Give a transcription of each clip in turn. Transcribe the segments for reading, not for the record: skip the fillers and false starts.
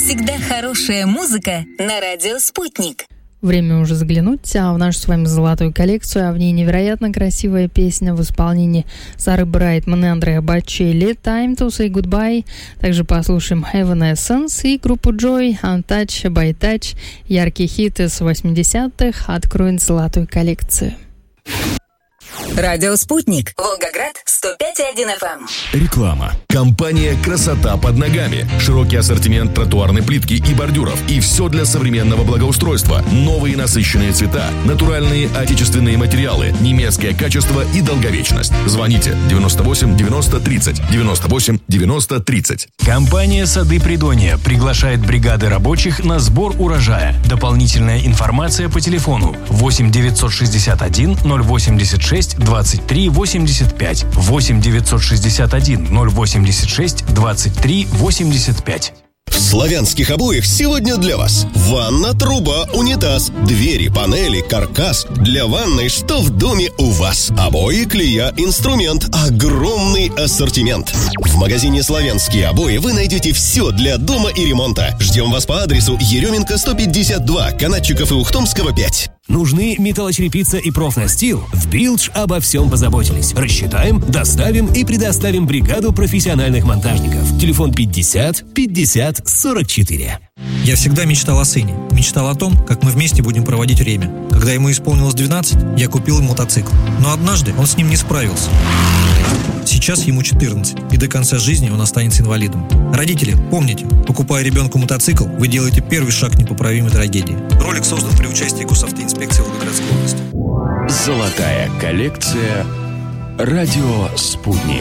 всегда хорошая музыка на радио «Спутник». Время уже заглянуть в нашу с вами золотую коллекцию, а в ней невероятно красивая песня в исполнении Сары Брайтман и Андреа Бочелли «Time to say goodbye». Также послушаем Evanescence и группу Joy «Untouched by Touch». Яркий хит из 80-х откроет золотую коллекцию. Радио «Спутник». Волгоград, 105,1 FM. Реклама. Компания «Красота под ногами». Широкий ассортимент тротуарной плитки и бордюров. И все для современного благоустройства. Новые насыщенные цвета, натуральные отечественные материалы, немецкое качество и долговечность. Звоните 98 90 30 98 90 30. Компания «Сады Придонья» приглашает бригады рабочих на сбор урожая. Дополнительная информация по телефону 8 961 086 23 85 8 961 086 23 85. В славянских обоях сегодня для вас ванна, труба, унитаз, двери, панели, каркас. Для ванной что в доме у вас? Обои, клея, инструмент. Огромный ассортимент. В магазине «Славянские обои» вы найдете все для дома и ремонта. Ждем вас по адресу Еременко 152, Канатчиков и Ухтомского 5. Нужны металлочерепица и профнастил? В Билдж обо всем позаботились. Рассчитаем, доставим и предоставим бригаду профессиональных монтажников. Телефон 50 50 44. Я всегда мечтал о сыне. Мечтал о том, как мы вместе будем проводить время. Когда ему исполнилось 12, я купил ему мотоцикл. Но однажды он с ним не справился. Сейчас ему 14, и до конца жизни он останется инвалидом. Родители, помните, покупая ребенку мотоцикл, вы делаете первый шаг к непоправимой трагедии. Ролик создан при участии Госавтоинспекции Волгоградской области. Золотая коллекция. Радио «Спутник».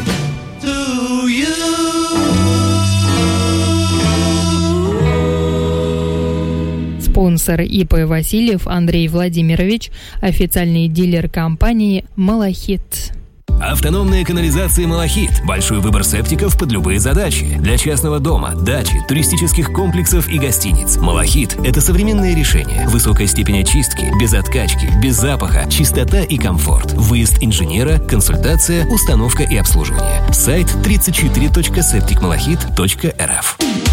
Спонсор ИП Васильев Андрей Владимирович, официальный дилер компании «Малахит». Автономная канализация «Малахит». Большой выбор септиков под любые задачи. Для частного дома, дачи, туристических комплексов и гостиниц. «Малахит» — это современное решение. Высокая степень очистки, без откачки, без запаха, чистота и комфорт. Выезд инженера, консультация, установка и обслуживание. Сайт 34.septicmalachit.rf.